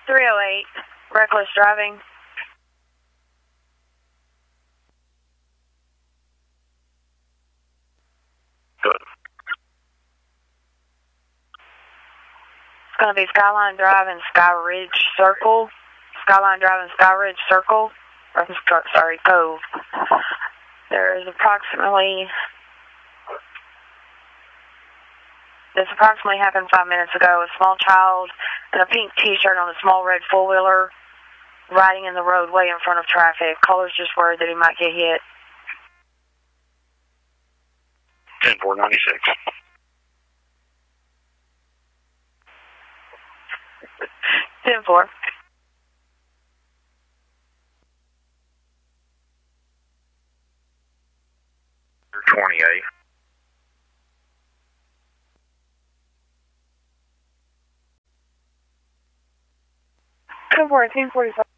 308, reckless driving. Good. It's going to be Skyline Drive and Sky Ridge Circle. Skyline Drive and Sky Ridge Circle. Sorry, Cove. There is approximately... This approximately happened 5 minutes ago. A small child in a pink t-shirt on a small red four-wheeler riding in the roadway in front of traffic. Caller's just worried that he might get hit. 10-496. Ten four. 28. 10-4, 10-45.